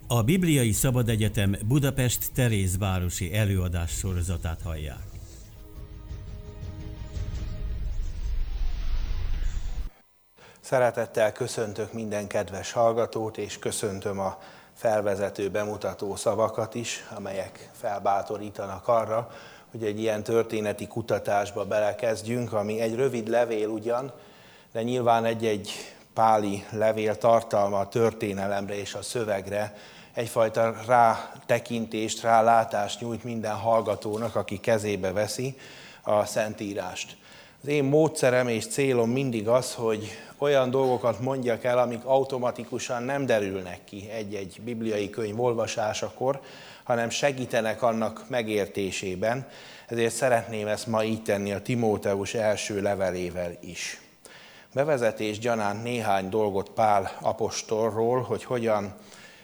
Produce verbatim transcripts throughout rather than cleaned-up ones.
A Bibliai Szabad Egyetem Budapest Terézvárosi előadás sorozatát hallják. Szeretettel köszöntök minden kedves hallgatót, és köszöntöm a felvezető, bemutató szavakat is, amelyek felbátorítanak arra, hogy egy ilyen történeti kutatásba belekezdjünk, ami egy rövid levél ugyan, de nyilván egy-egy páli levél tartalma a történelemre és a szövegre egyfajta rátekintést, rálátást nyújt minden hallgatónak, aki kezébe veszi a Szentírást. Az én módszerem és célom mindig az, hogy olyan dolgokat mondjak el, amik automatikusan nem derülnek ki egy-egy bibliai könyv olvasásakor, hanem segítenek annak megértésében. Ezért szeretném ezt ma így tenni a Timóteus első levelével is. Bevezetés gyanánt néhány dolgot Pál apostolról, hogy hogyan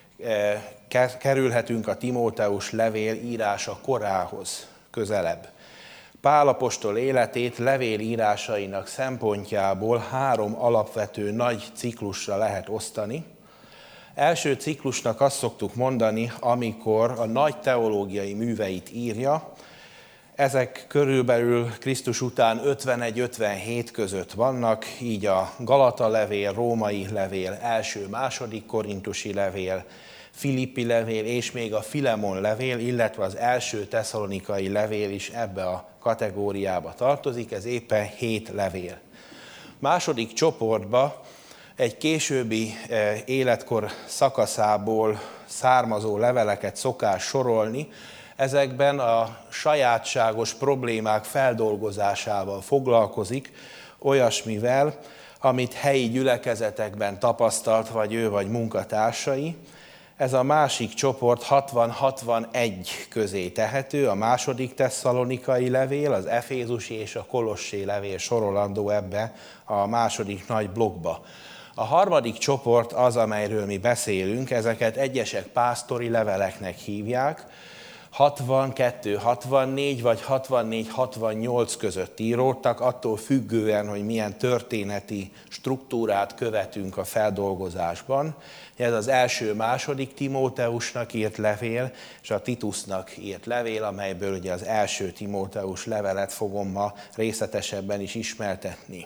kerülhetünk a Timóteus levél írása korához közelebb. Pál apostol életét levél írásainak szempontjából három alapvető nagy ciklusra lehet osztani. Első ciklusnak azt szoktuk mondani, amikor a nagy teológiai műveit írja. Ezek körülbelül Krisztus után ötvenegy-ötvenhét között vannak, így a Galata levél, római levél, első-második korintusi levél, Filippi levél és még a Filemon levél, illetve az első tesszalonikai levél is ebbe a kategóriába tartozik, ez éppen hét levél. Második csoportba egy későbbi életkor szakaszából származó leveleket szokás sorolni. Ezekben a sajátságos problémák feldolgozásával foglalkozik, olyasmivel, amit helyi gyülekezetekben tapasztalt, vagy ő, vagy munkatársai. Ez a másik csoport hatvan-hatvanegy közé tehető, a második tesszalonikai levél, az efézusi és a kolossé levél sorolandó ebbe a második nagy blokkba. A harmadik csoport az, amelyről mi beszélünk, ezeket egyesek pásztori leveleknek hívják, hatvankettő hatvannégy vagy hatvannégy hatvannyolc között íródtak, attól függően, hogy milyen történeti struktúrát követünk a feldolgozásban. Ez az első-második Timóteusnak írt levél, és a Titusnak írt levél, amelyből ugye az első Timóteus levelet fogom ma részletesebben is ismertetni.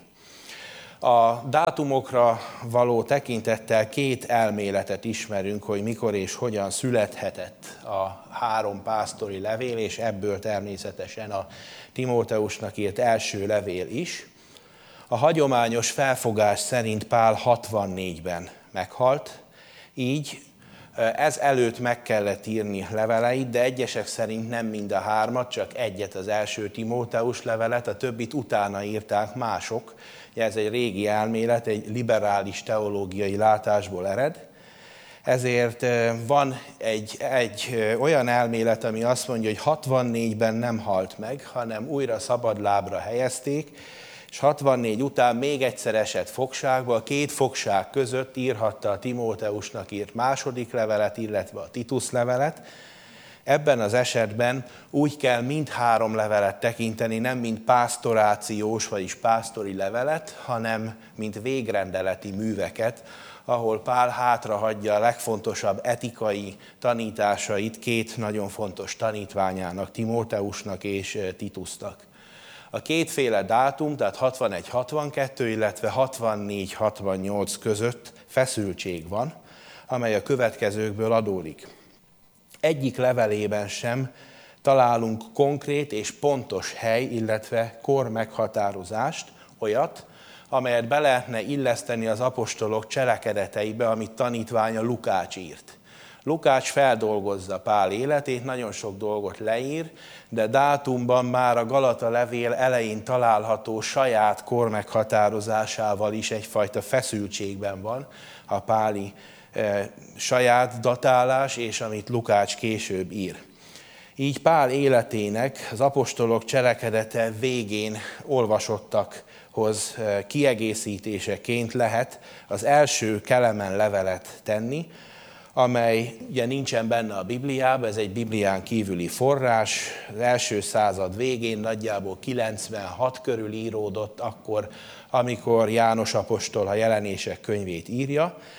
A dátumokra való tekintettel két elméletet ismerünk, hogy mikor és hogyan születhetett a három pásztori levél, és ebből természetesen a Timóteusnak írt első levél is. A hagyományos felfogás szerint Pál hatvannégyben meghalt, így ez előtt meg kellett írni leveleit, de egyesek szerint nem mind a hármat, csak egyet, az első Timóteus levelet, a többit utána írták mások. Ez egy régi elmélet, egy liberális teológiai látásból ered. Ezért van egy, egy olyan elmélet, ami azt mondja, hogy hatvannégyben nem halt meg, hanem újra szabadlábra helyezték, és hatvannégy után még egyszer esett fogságba, a két fogság között írhatta a Timóteusnak írt második levelet, illetve a Titus levelet. Ebben az esetben úgy kell mindhárom levelet tekinteni, nem mint pásztorációs, vagyis pásztori levelet, hanem mint végrendeleti műveket, ahol Pál hátrahagyja a legfontosabb etikai tanításait két nagyon fontos tanítványának, Timóteusnak és Titusnak. A kétféle dátum, tehát hatvanegy hatvankettő, illetve hatvannégy hatvannyolc között feszültség van, amely a következőkből adódik. Egyik levelében sem találunk konkrét és pontos hely, illetve kor meghatározást, olyat, amelyet be lehetne illeszteni az apostolok cselekedeteibe, amit tanítványa Lukács írt. Lukács feldolgozza Pál életét, nagyon sok dolgot leír, de dátumban már a Galata levél elején található saját kor meghatározásával is egyfajta feszültségben van a páli e, saját datálás, és amit Lukács később ír. Így Pál életének az apostolok cselekedete végén olvasottakhoz kiegészítéseként lehet az első Kelemen levelet tenni, amely ugye nincsen benne a Bibliában, ez egy Biblián kívüli forrás, az első század végén nagyjából kilencvenhat körül íródott, akkor, amikor János apostol a Jelenések könyvét írja.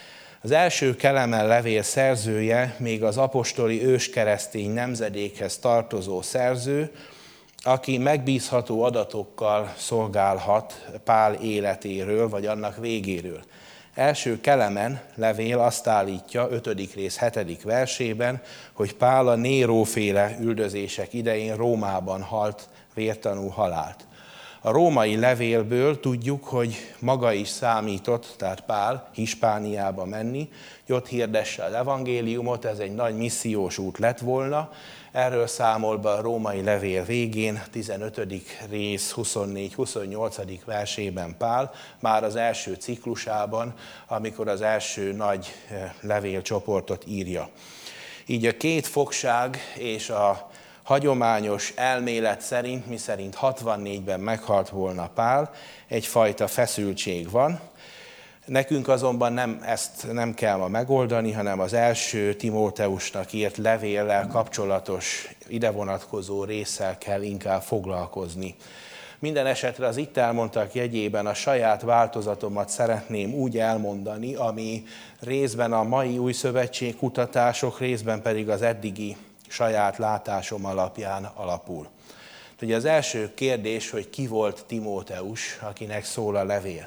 Az első Kelemen levél szerzője még az apostoli őskeresztény nemzedékhez tartozó szerző, aki megbízható adatokkal szolgálhat Pál életéről, vagy annak végéről. Első Kelemen levél azt állítja, ötödik rész, hetedik versében, hogy Pál a Néróféle üldözések idején Rómában halt vértanú halált. A római levélből tudjuk, hogy maga is számított, tehát Pál, Hispániába menni, hogy ott hirdesse az evangéliumot, ez egy nagy missziós út lett volna. Erről számol be a római levél végén, tizenötödik rész, huszonnégy-huszonnyolcadik versében Pál, már az első ciklusában, amikor az első nagy levélcsoportot írja. Így a két fogság és a hagyományos elmélet szerint, miszerint hatvannégyben meghalt volna Pál, egyfajta feszültség van. Nekünk azonban nem ezt nem kell ma megoldani, hanem az első Timóteusnak írt levéllel kapcsolatos ide vonatkozó résszel kell inkább foglalkozni. Minden esetre az itt elmondtak jegyében a saját változatomat szeretném úgy elmondani, ami részben a mai új szövetség kutatások, részben pedig az eddigi saját látásom alapján alapul. Ugye az első kérdés, hogy ki volt Timóteus, akinek szól a levél.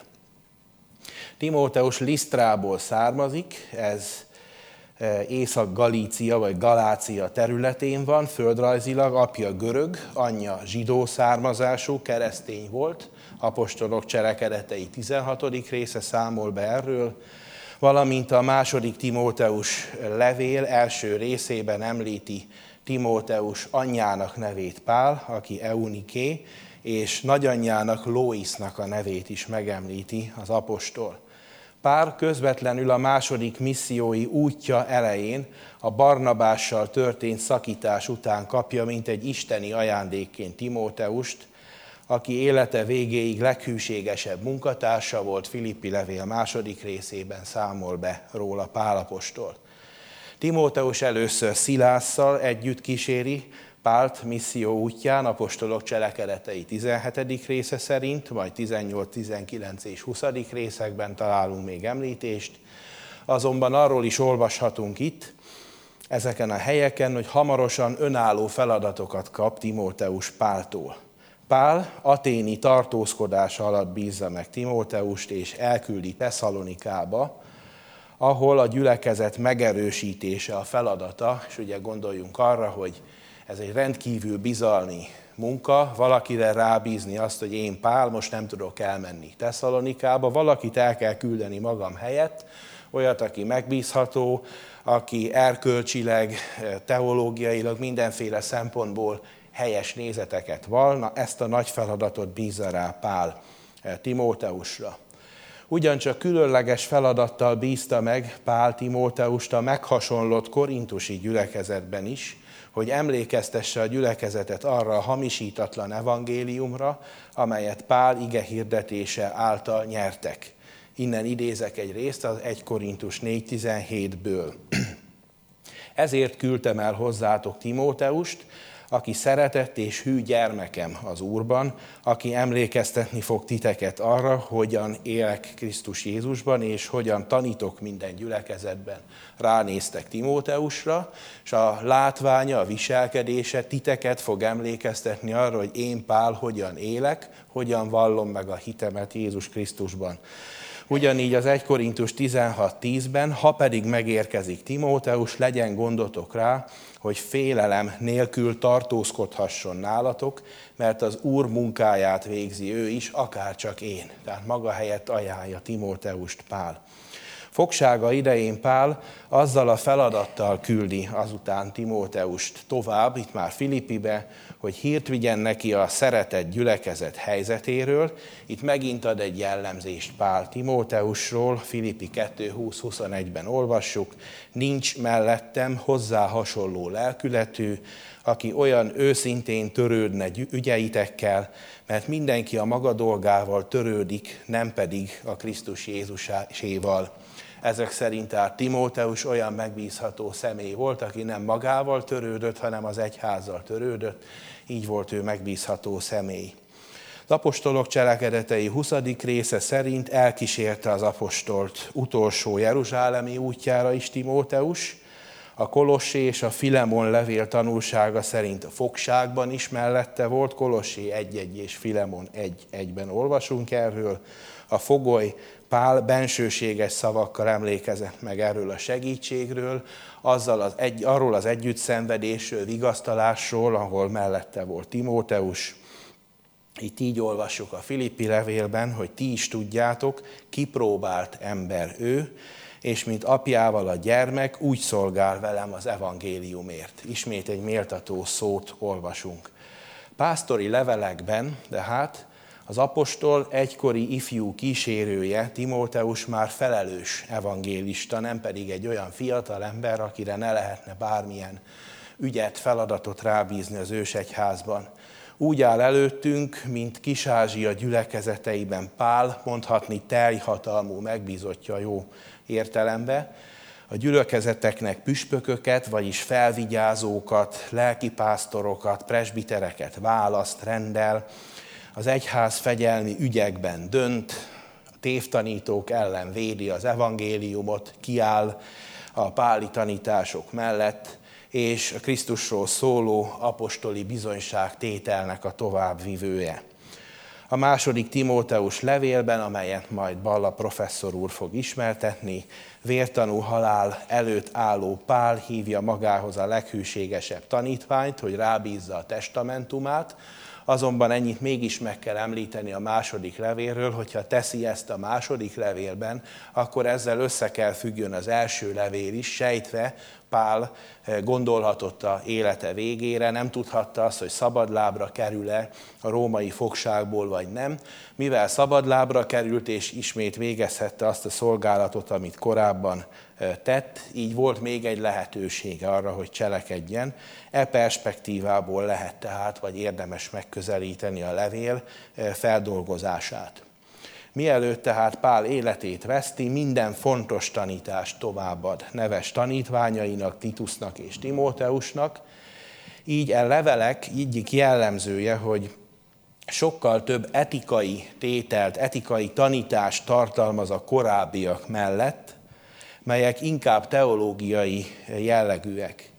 Timóteus Lisztrából származik, ez Észak-Galícia vagy Galácia területén van, földrajzilag, apja görög, anyja zsidó származású, keresztény volt, apostolok cselekedetei tizenhatodik része számol be erről, valamint a második Timóteus levél első részében említi Timóteus anyjának nevét Pál, aki Euniké, és nagyanyjának Lóisznak a nevét is megemlíti az apostol. Pál közvetlenül a második missziói útja elején a Barnabással történt szakítás után kapja, mint egy isteni ajándékként Timóteust, aki élete végéig leghűségesebb munkatársa volt, Filippi levél második részében számol be róla Pál apostol. Timóteus először Szilásszal együtt kíséri Pált misszió útján, apostolok cselekedetei tizenhetedik része szerint, majd tizennyolc, tizenkilenc és huszadik részekben találunk még említést. Azonban arról is olvashatunk itt, ezeken a helyeken, hogy hamarosan önálló feladatokat kap Timóteus Páltól. Pál aténi tartózkodása alatt bízza meg Timóteust, és elküldi Tesszalonikába, ahol a gyülekezet megerősítése a feladata, és ugye gondoljunk arra, hogy ez egy rendkívül bizalmi munka, valakire rábízni azt, hogy én Pál, most nem tudok elmenni Tesszalonikába, valakit el kell küldeni magam helyett, olyat, aki megbízható, aki erkölcsileg, teológiailag, mindenféle szempontból helyes nézeteket val, na ezt a nagy feladatot bízza rá Pál Timóteusra. Ugyancsak különleges feladattal bízta meg Pál Timóteust a meghasonlott korintusi gyülekezetben is, hogy emlékeztesse a gyülekezetet arra a hamisítatlan evangéliumra, amelyet Pál ige hirdetése által nyertek. Innen idézek egy részt az egy Korintus négy tizenhétből. Ezért küldtem el hozzátok Timóteust, aki szeretett és hű gyermekem az Úrban, aki emlékeztetni fog titeket arra, hogyan élek Krisztus Jézusban, és hogyan tanítok minden gyülekezetben. Ránéztek Timóteusra, és a látványa, a viselkedése titeket fog emlékeztetni arra, hogy én Pál hogyan élek, hogyan vallom meg a hitemet Jézus Krisztusban. Ugyanígy az egy Korintus tizenhat tízben, ha pedig megérkezik Timóteus, legyen gondotok rá, hogy félelem nélkül tartózkodhasson nálatok, mert az Úr munkáját végzi ő is, akárcsak én. Tehát maga helyett ajánlja Timóteust Pál. Fogsága idején Pál azzal a feladattal küldi azután Timóteust tovább, itt már Filippibe, hogy hírt vigyen neki a szeretett gyülekezet helyzetéről. Itt megint ad egy jellemzést Pál Timóteusról, Filippi kettő húsz huszonegyben olvassuk, nincs mellettem hozzá hasonló lelkületű, aki olyan őszintén törődne ügyeitekkel, mert mindenki a maga dolgával törődik, nem pedig a Krisztus Jézuséval. Ezek szerint tehát Timóteus olyan megbízható személy volt, aki nem magával törődött, hanem az egyházzal törődött, így volt ő megbízható személy. Az apostolok cselekedetei huszadik része szerint elkísérte az apostolt utolsó jeruzsálemi útjára is Timóteus. A Kolossé és a Filemon levél tanulsága szerint a fogságban is mellette volt. Kolossé egy egy és Filemon egy egyben olvasunk erről. A fogoly Pál bensőséges szavakkal emlékezett meg erről a segítségről, azzal az egy, arról az együttszenvedésről, vigasztalásról, ahol mellette volt Timóteus. Itt így olvassuk a Filippi levélben, hogy ti is tudjátok, kipróbált ember ő, és mint apjával a gyermek úgy szolgál velem az evangéliumért. Ismét egy méltató szót olvasunk. Pásztori levelekben, de hát az apostol egykori ifjú kísérője, Timóteus már felelős evangélista, nem pedig egy olyan fiatal ember, akire ne lehetne bármilyen ügyet, feladatot rábízni az ősegyházban. Úgy áll előttünk, mint Kis-Ázsia gyülekezeteiben Pál, mondhatni teljhatalmú megbízottja jó értelembe, a gyülekezeteknek püspököket, vagyis felvigyázókat, lelkipásztorokat, presbitereket választ, rendel, az egyház fegyelmi ügyekben dönt, a tévtanítók ellen védi az evangéliumot, kiáll a páli tanítások mellett, és a Krisztusról szóló apostoli bizonyságtételnek a továbbvivője. A második Timóteus levélben, amelyet majd Balla professzor úr fog ismertetni, vértanú halál előtt álló Pál hívja magához a leghűségesebb tanítványt, hogy rábízza a testamentumát, azonban ennyit mégis meg kell említeni a második levélről, hogyha teszi ezt a második levélben, akkor ezzel össze kell függjön az első levél is, sejtve Pál gondolhatott a élete végére, nem tudhatta azt, hogy szabadlábra kerül-e a római fogságból, vagy nem. Mivel szabadlábra került, és ismét végezhette azt a szolgálatot, amit korábban tett, így volt még egy lehetősége arra, hogy cselekedjen. E perspektívából lehet tehát, vagy érdemes megközelíteni a levél feldolgozását. Mielőtt tehát Pál életét veszti, minden fontos tanítást továbbad neves tanítványainak, Titusnak és Timóteusnak. Így a levelek egyik jellemzője, hogy sokkal több etikai tételt, etikai tanítást tartalmaz a korábbiak mellett, melyek inkább teológiai jellegűek.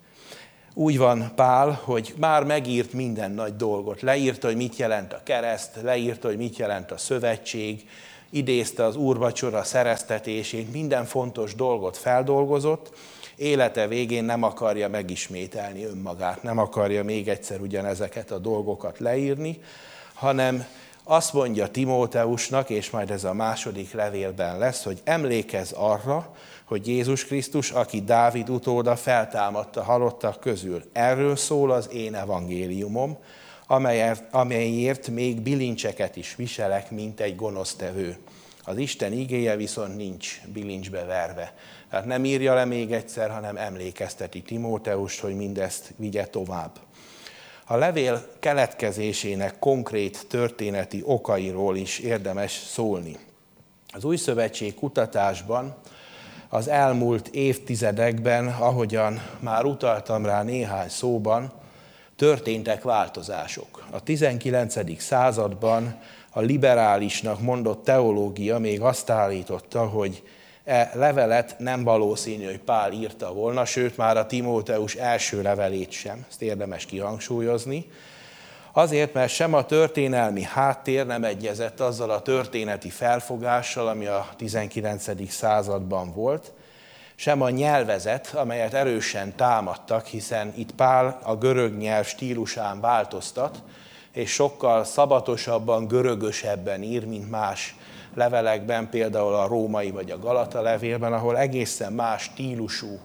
Úgy van Pál, hogy már megírt minden nagy dolgot. Leírta, hogy mit jelent a kereszt, leírta, hogy mit jelent a szövetség, idézte az úrvacsora szereztetését, minden fontos dolgot feldolgozott, élete végén nem akarja megismételni önmagát, nem akarja még egyszer ugyanezeket a dolgokat leírni, hanem azt mondja Timóteusnak, és majd ez a második levélben lesz, hogy emlékezz arra, hogy Jézus Krisztus, aki Dávid utóda, feltámadta halottak közül. Erről szól az én evangéliumom, amelyért, amelyért még bilincseket is viselek, mint egy gonosztevő. Az Isten igéje viszont nincs bilincsbe verve. Tehát nem írja le még egyszer, hanem emlékezteti Timóteust, hogy mindezt vigye tovább. A levél keletkezésének konkrét történeti okairól is érdemes szólni. Az Új Szövetség kutatásban az elmúlt évtizedekben, ahogyan már utaltam rá néhány szóban, történtek változások. A tizenkilencedik században a liberálisnak mondott teológia még azt állította, hogy e levelet nem valószínű, hogy Pál írta volna, sőt már a Timóteus első levelét sem, ezt érdemes kihangsúlyozni. Azért, mert sem a történelmi háttér nem egyezett azzal a történeti felfogással, ami a tizenkilencedik században volt, sem a nyelvezet, amelyet erősen támadtak, hiszen itt Pál a görög nyelv stílusán változtat, és sokkal szabatosabban, görögösebben ír, mint más levelekben, például a római vagy a Galata levélben, ahol egészen más stílusú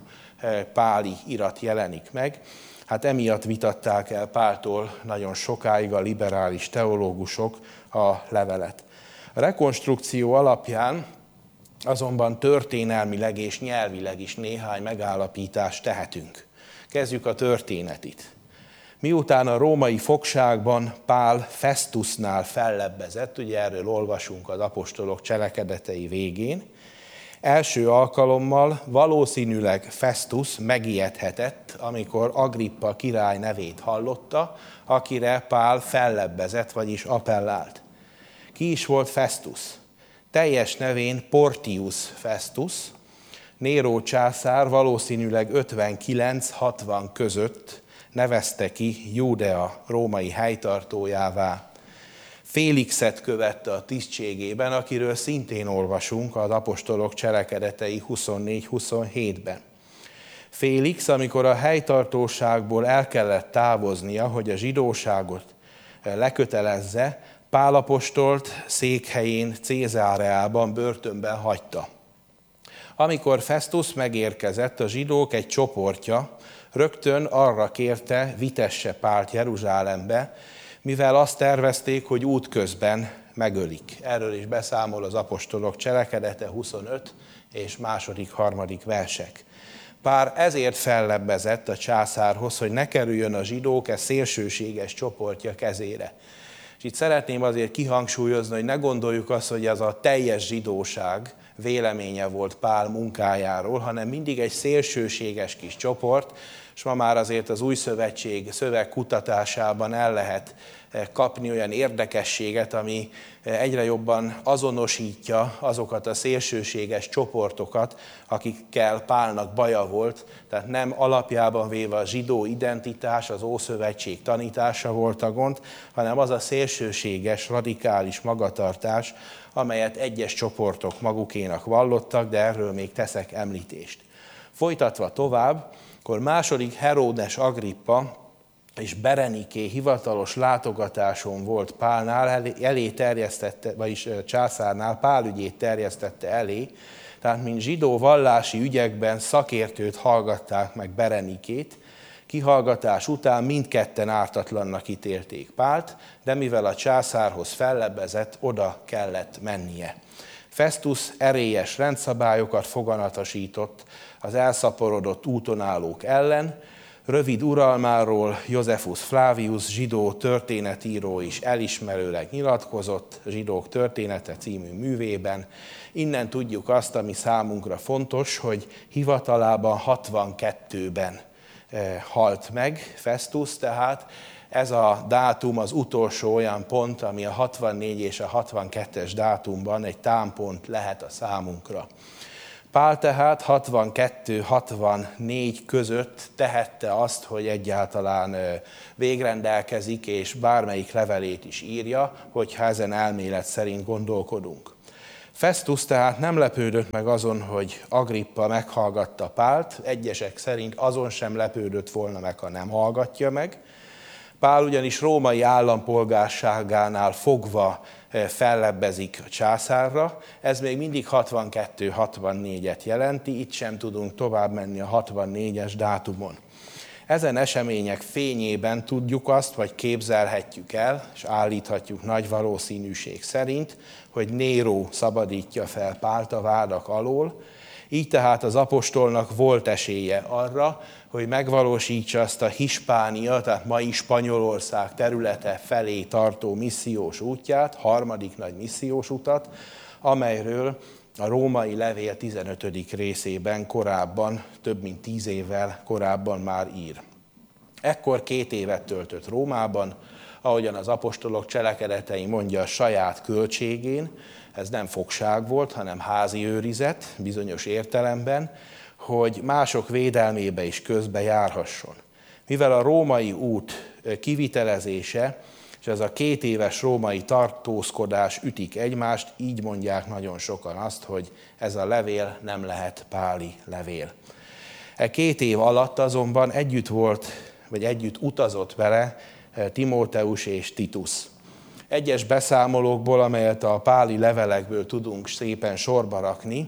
páli irat jelenik meg. Hát emiatt vitatták el Páltól nagyon sokáig a liberális teológusok a levelet. A rekonstrukció alapján azonban történelmileg és nyelvileg is néhány megállapítást tehetünk. Kezdjük a történetit. Miután a római fogságban Pál Festusnál fellebbezett, ugye erről olvasunk az apostolok cselekedetei végén, első alkalommal valószínűleg Festus megijedhetett, amikor Agrippa király nevét hallotta, akire Pál fellebbezett, vagyis appellált. Ki is volt Festus? Teljes nevén Portius Festus, Néró császár valószínűleg ötvenkilenc-hatvan között nevezte ki Júdea római helytartójává. Félixet követte a tisztségében, akiről szintén olvasunk az apostolok cselekedetei huszonnégy-huszonhétben. Félix, amikor a helytartóságból el kellett távoznia, hogy a zsidóságot lekötelezze, Pál apostolt székhelyén Cézáreában börtönben hagyta. Amikor Festus megérkezett, a zsidók egy csoportja rögtön arra kérte, vitesse Pált Jeruzsálembe, mivel azt tervezték, hogy útközben megölik. Erről is beszámol az apostolok cselekedete huszonöt és második, harmadik versek. Pál ezért fellebbezett a császárhoz, hogy ne kerüljön a zsidók e szélsőséges csoportja kezére. És itt szeretném azért kihangsúlyozni, hogy ne gondoljuk azt, hogy ez a teljes zsidóság véleménye volt Pál munkájáról, hanem mindig egy szélsőséges kis csoport, és ma már azért az Új Szövetség szövegkutatásában el lehet kapni olyan érdekességet, ami egyre jobban azonosítja azokat a szélsőséges csoportokat, akikkel Pálnak baja volt, tehát nem alapjában véve a zsidó identitás, az Ószövetség tanítása volt a gond, hanem az a szélsőséges, radikális magatartás, amelyet egyes csoportok magukénak vallottak, de erről még teszek említést. Folytatva tovább, akkor második Heródes Agrippa és Bereniké hivatalos látogatáson volt Pálnál, elé terjesztette, vagyis császárnál Pál ügyét terjesztette elé, tehát mint zsidó vallási ügyekben szakértőt hallgatták meg Berenikét, kihallgatás után mindketten ártatlannak ítélték Pált, de mivel a császárhoz fellebbezett, oda kellett mennie. Festus erélyes rendszabályokat foganatosított az elszaporodott úton állók ellen, rövid uralmáról Josephus Flavius zsidó történetíró is elismerőleg nyilatkozott Zsidók története című művében. Innen tudjuk azt, ami számunkra fontos, hogy hivatalában hatvankettőben halt meg Festus, tehát ez a dátum az utolsó olyan pont, ami a hatvannégy és a hatvankettes dátumban egy támpont lehet a számunkra. Pál tehát hatvankettő-hatvannégy között tehette azt, hogy egyáltalán végrendelkezik, és bármelyik levelét is írja, hogyha ezen elmélet szerint gondolkodunk. Festus tehát nem lepődött meg azon, hogy Agrippa meghallgatta Pált, egyesek szerint azon sem lepődött volna meg, ha nem hallgatja meg. Pál ugyanis római állampolgárságánál fogva fellebbezik a császárra, ez még mindig hatvankettő-hatvannégyet jelenti, itt sem tudunk tovább menni a hatvannégyes dátumon. Ezen események fényében tudjuk azt, vagy képzelhetjük el, és állíthatjuk nagy valószínűség szerint, hogy Néró szabadítja fel Pált a vádak alól, így tehát az apostolnak volt esélye arra, hogy megvalósítsa azt a Hispánia, tehát mai Spanyolország területe felé tartó missziós útját, harmadik nagy missziós utat, amelyről a római levél tizenötödik részében korábban, több mint tíz évvel korábban már ír. Ekkor két évet töltött Rómában, ahogyan az apostolok cselekedetei mondja, a saját költségén, ez nem fogság volt, hanem házi őrizet bizonyos értelemben, hogy mások védelmébe is közbe járhasson. Mivel a római út kivitelezése, és ez a két éves római tartózkodás ütik egymást, így mondják nagyon sokan azt, hogy ez a levél nem lehet páli levél. E két év alatt azonban együtt volt, vagy együtt utazott vele Timóteus és Titus. Egyes beszámolókból, amelyet a páli levelekből tudunk szépen sorba rakni,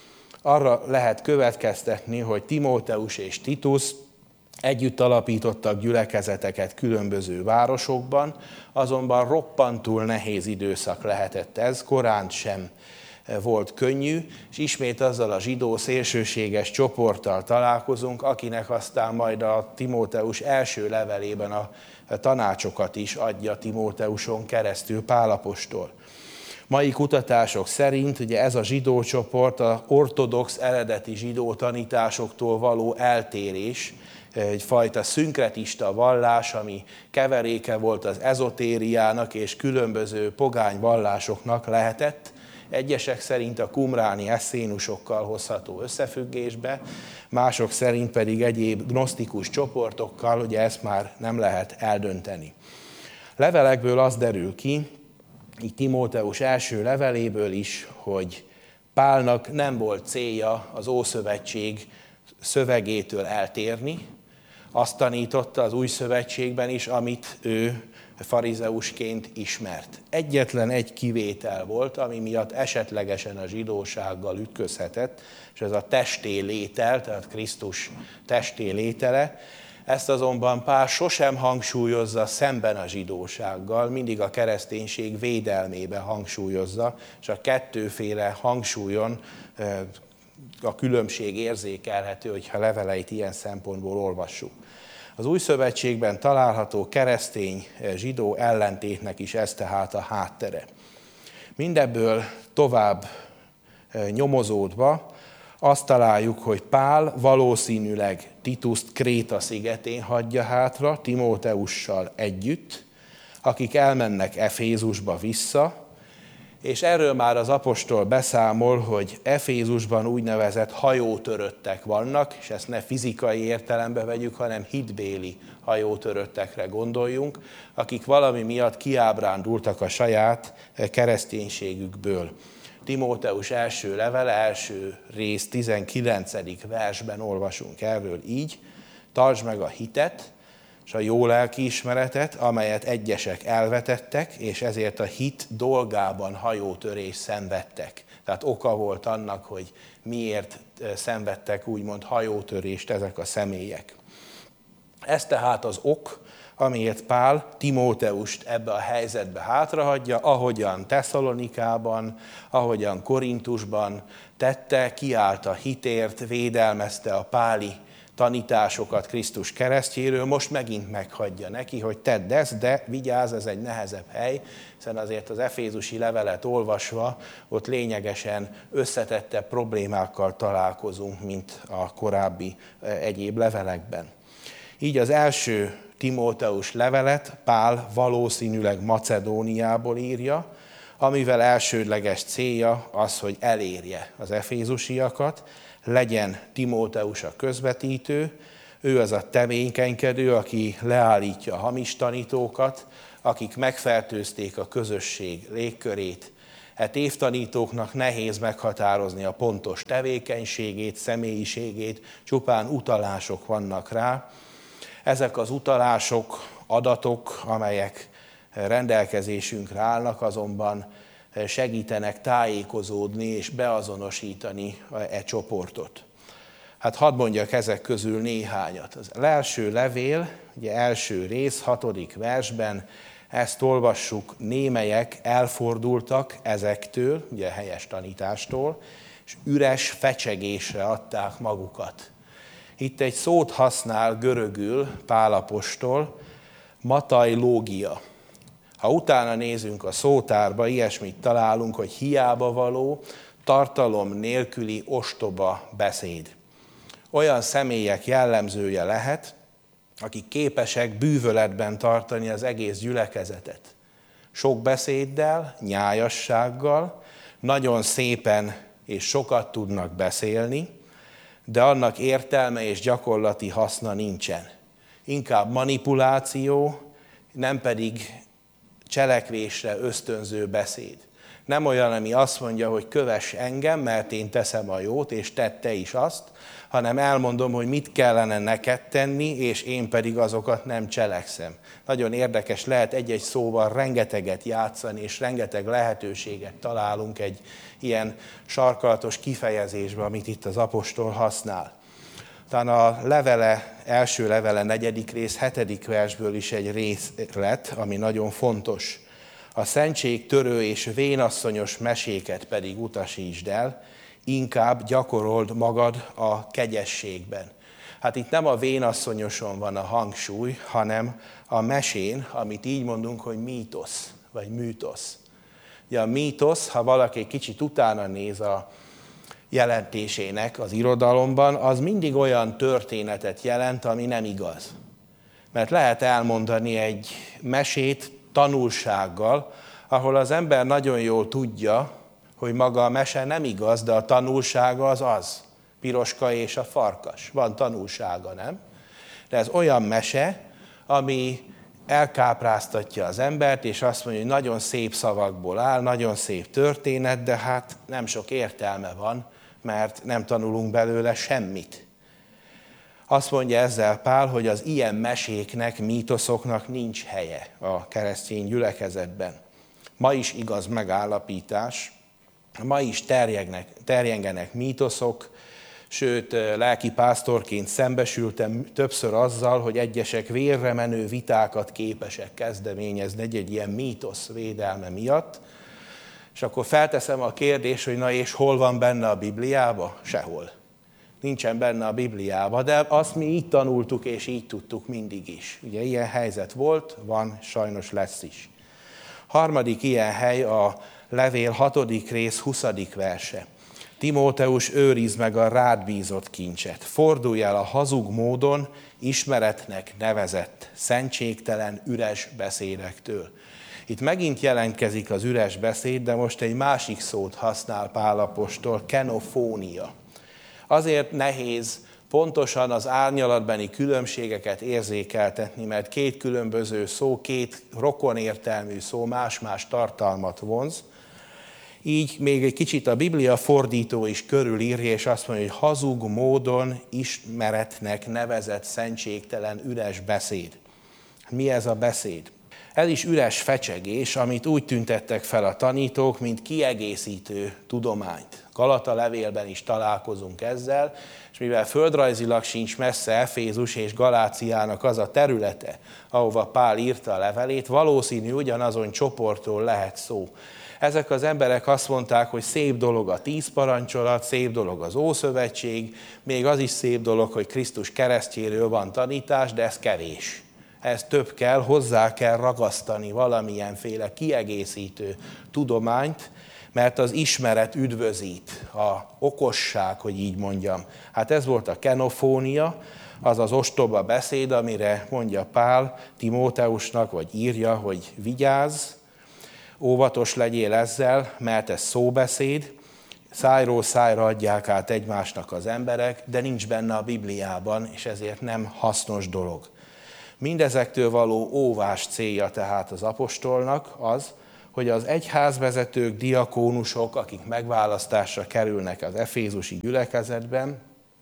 arra lehet következtetni, hogy Timóteus és Titus együtt alapítottak gyülekezeteket különböző városokban, azonban roppantul nehéz időszak lehetett ez, korán sem volt könnyű, és ismét azzal a zsidó szélsőséges csoporttal találkozunk, akinek aztán majd a Timóteus első levelében a tanácsokat is adja Timóteuson keresztül Pál apostol. Mai kutatások szerint ugye ez a zsidó csoport az ortodox eredeti zsidó tanításoktól való eltérés, egyfajta szinkretista vallás, ami keveréke volt az ezotériának és különböző pogány vallásoknak lehetett. Egyesek szerint a qumráni esszénusokkal hozható összefüggésbe, mások szerint pedig egyéb gnosztikus csoportokkal, ugye ezt már nem lehet eldönteni. Levelekből az derül ki, így Timóteus első leveléből is, hogy Pálnak nem volt célja az Ószövetség szövegétől eltérni. Azt tanította az Új Szövetségben is, amit ő farizeusként ismert. Egyetlen egy kivétel volt, ami miatt esetlegesen a zsidósággal ütközhetett, és ez a testé létel, tehát Krisztus testé létele. Ezt azonban Pál sosem hangsúlyozza szemben a zsidósággal, mindig a kereszténység védelmébe hangsúlyozza, és a kettőféle hangsúlyon a különbség érzékelhető, hogyha leveleit ilyen szempontból olvassuk. Az Új Szövetségben található keresztény-zsidó ellentétnek is ez tehát a háttere. Mindebből tovább nyomozódva azt találjuk, hogy Pál valószínűleg Tituszt Kréta szigetén hagyja hátra, Timóteussal együtt, akik elmennek Efézusba vissza, és erről már az apostol beszámol, hogy Efézusban úgynevezett hajótöröttek vannak, és ezt ne fizikai értelembe vegyük, hanem hitbéli hajótöröttekre gondoljunk, akik valami miatt kiábrándultak a saját kereszténységükből. Timóteus első levele, első rész tizenkilencedik versben olvasunk erről így: tartsd meg a hitet, és a jó lelkiismeretet, amelyet egyesek elvetettek, és ezért a hit dolgában hajótörést szenvedtek. Tehát oka volt annak, hogy miért szenvedtek úgymond hajótörést ezek a személyek. Ez tehát az ok, amiért Pál Timóteust ebbe a helyzetbe hátrahagyja, ahogyan Tesszalonikában, ahogyan Korintusban tette, kiállt a hitért, védelmezte a páli tanításokat Krisztus keresztjéről, most megint meghagyja neki, hogy tedd ezt, de vigyázz, ez egy nehezebb hely, hiszen azért az efézusi levelet olvasva ott lényegesen összetettebb problémákkal találkozunk, mint a korábbi egyéb levelekben. Így az első Timóteus levelet Pál valószínűleg Macedóniából írja, amivel elsődleges célja az, hogy elérje az efézusiakat, legyen Timóteus a közvetítő, ő az a tevékenykedő, aki leállítja a hamis tanítókat, akik megfertőzték a közösség légkörét. E tévtanítóknak nehéz meghatározni a pontos tevékenységét, személyiségét, csupán utalások vannak rá. Ezek az utalások, adatok, amelyek rendelkezésünkre állnak, azonban segítenek tájékozódni és beazonosítani e csoportot. Hát hadd mondjak ezek közül néhányat. Az első levél, ugye első rész, hatodik versben, ezt olvassuk, némelyek elfordultak ezektől, ugye helyes tanítástól, és üres fecsegésre adták magukat. Itt egy szót használ görögül Pál apostol, matajlógia. Ha utána nézünk a szótárba, ilyesmit találunk, hogy hiába való, tartalom nélküli ostoba beszéd. Olyan személyek jellemzője lehet, akik képesek bűvöletben tartani az egész gyülekezetet. Sok beszéddel, nyájassággal, nagyon szépen és sokat tudnak beszélni, de annak értelme és gyakorlati haszna nincsen. Inkább manipuláció, nem pedig cselekvésre ösztönző beszéd. Nem olyan, ami azt mondja, hogy kövess engem, mert én teszem a jót, és tedd te is azt, hanem elmondom, hogy mit kellene neked tenni, és én pedig azokat nem cselekszem. Nagyon érdekes, lehet egy-egy szóval rengeteget játszani, és rengeteg lehetőséget találunk egy ilyen sarkalatos kifejezésben, amit itt az apostol használ. Talán a levele, első levele, negyedik rész, hetedik versből is egy részlet, ami nagyon fontos. A szentségtörő és vénasszonyos meséket pedig utasítsd el, inkább gyakorold magad a kegyességben. Hát itt nem a vénasszonyoson van a hangsúly, hanem a mesén, amit így mondunk, hogy mítosz, vagy műtosz. Ugye a mítosz, ha valaki egy kicsit utána néz a jelentésének az irodalomban, az mindig olyan történetet jelent, ami nem igaz. Mert lehet elmondani egy mesét tanulsággal, ahol az ember nagyon jól tudja, hogy maga a mese nem igaz, de a tanulsága az az. Piroska és a farkas. Van tanulsága, nem? De ez olyan mese, ami elkápráztatja az embert, és azt mondja, hogy nagyon szép szavakból áll, nagyon szép történet, de hát nem sok értelme van, mert nem tanulunk belőle semmit. Azt mondja ezzel Pál, hogy az ilyen meséknek, mítoszoknak nincs helye a keresztény gyülekezetben. Ma is igaz megállapítás, ma is terjengnek, terjengenek mítoszok, sőt, lelki pásztorként szembesültem többször azzal, hogy egyesek vérre menő vitákat képesek kezdeményezni egy-egy ilyen mítosz védelme miatt, és akkor felteszem a kérdést, hogy na és hol van benne a Bibliában? Sehol. Nincsen benne a Bibliában, de azt mi így tanultuk és így tudtuk mindig is. Ugye ilyen helyzet volt, van, sajnos lesz is. Harmadik ilyen hely a levél hatodik rész huszadik verse. Timóteus, őrizd meg a rád bízott kincset. Fordulj el a hazug módon, ismeretnek nevezett, szentségtelen, üres beszédektől. Itt megint jelentkezik az üres beszéd, de most egy másik szót használ Pál apostol, kenofónia. Azért nehéz pontosan az árnyalatbeni különbségeket érzékeltetni, mert két különböző szó, két rokonértelmű szó más-más tartalmat vonz. Így még egy kicsit a Biblia fordító is körülírja, és azt mondja, hogy hazug módon ismeretnek nevezett szentségtelen üres beszéd. Mi ez a beszéd? Ez is üres fecsegés, amit úgy tüntettek fel a tanítók, mint kiegészítő tudományt. Galata levélben is találkozunk ezzel, és mivel földrajzilag sincs messze Efézus és Galáciának az a területe, ahova Pál írta a levelét, valószínű ugyanazon csoportról lehet szó. Ezek az emberek azt mondták, hogy szép dolog a tíz parancsolat, szép dolog az Ószövetség, még az is szép dolog, hogy Krisztus keresztjéről van tanítás, de ez kevés. Ez több kell, hozzá kell ragasztani valamilyenféle kiegészítő tudományt, mert az ismeret üdvözít, a okosság, hogy így mondjam. Hát ez volt a kenofónia, az az ostoba beszéd, amire mondja Pál Timóteusnak, vagy írja, hogy vigyázz, óvatos legyél ezzel, mert ez szóbeszéd, szájról szájra adják át egymásnak az emberek, de nincs benne a Bibliában, és ezért nem hasznos dolog. Mindezektől való óvás célja tehát az apostolnak az, hogy az egyházvezetők, diakónusok, akik megválasztásra kerülnek az efézusi gyülekezetben,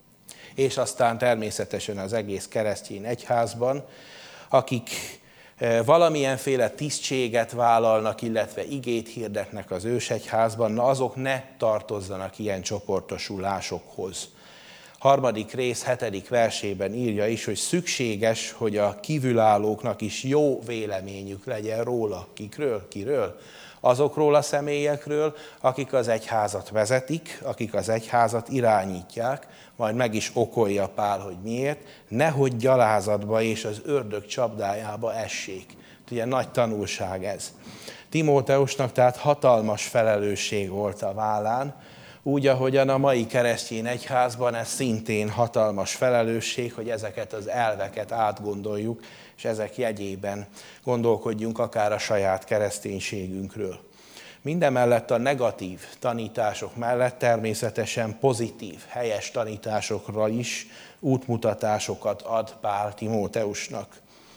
és aztán természetesen az egész keresztény egyházban, akik valamilyenféle tisztséget vállalnak, illetve igét hirdetnek az ősegyházban, na azok ne tartozzanak ilyen csoportosulásokhoz. Harmadik rész, hetedik versében írja is, hogy szükséges, hogy a kívülállóknak is jó véleményük legyen róla. Kikről? Kiről? Azokról a személyekről, akik az egyházat vezetik, akik az egyházat irányítják, majd meg is okolja Pál, hogy miért, nehogy gyalázatba és az ördög csapdájába essék. Ugye nagy tanulság ez. Timóteusnak tehát hatalmas felelősség volt a vállán, úgy, ahogyan a mai keresztény egyházban ez szintén hatalmas felelősség, hogy ezeket az elveket átgondoljuk, és ezek jegyében gondolkodjunk akár a saját kereszténységünkről. Mindemellett a negatív tanítások mellett természetesen pozitív, helyes tanításokra is útmutatásokat ad Pál Timóteusnak.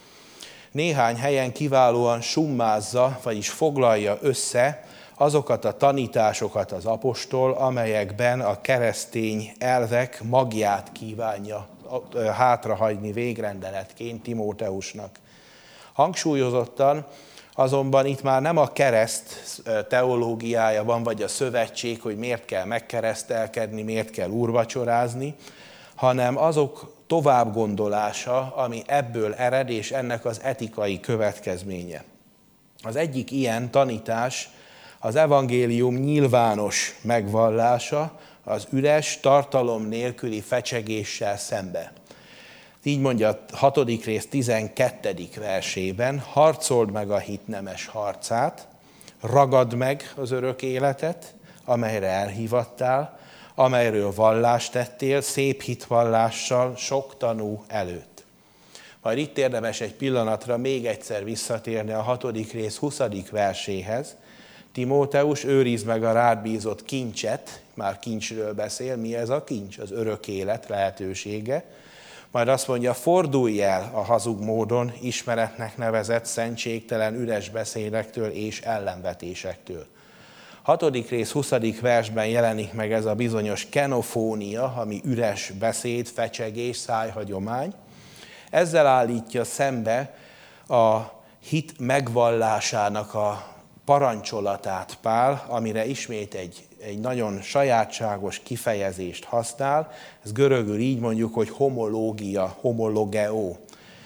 Néhány helyen kiválóan summázza, vagyis foglalja össze azokat a tanításokat az apostol, amelyekben a keresztény elvek magját kívánja hátrahagyni végrendeletként Timóteusnak. Hangsúlyozottan azonban itt már nem a kereszt teológiája van, vagy a szövetség, hogy miért kell megkeresztelkedni, miért kell úrvacsorázni, hanem azok továbbgondolása, ami ebből ered, és ennek az etikai következménye. Az egyik ilyen tanítás az evangélium nyilvános megvallása, az üres, tartalom nélküli fecsegéssel szembe. Így mondja a hatodik rész tizenkettedik versében, harcold meg a hit nemes harcát, ragad meg az örök életet, amelyre elhívattál, amelyről vallást tettél, szép hitvallással, sok tanú előtt. Majd itt érdemes egy pillanatra még egyszer visszatérni a hatodik rész huszadik verséhez. Timóteus, őrizd meg a rád bízott kincset, már kincsről beszél, mi ez a kincs? Az örök élet lehetősége. Majd azt mondja, fordulj el a hazug módon, ismeretnek nevezett, szentségtelen, üres beszédektől és ellenvetésektől. Hatodik rész huszadik versben jelenik meg ez a bizonyos kenofónia, ami üres beszéd, fecsegés, szájhagyomány. Ezzel állítja szembe a hit megvallásának a parancsolatát Pál, amire ismét egy, egy nagyon sajátságos kifejezést használ. Ez görögül így mondjuk, hogy homológia, homologeo.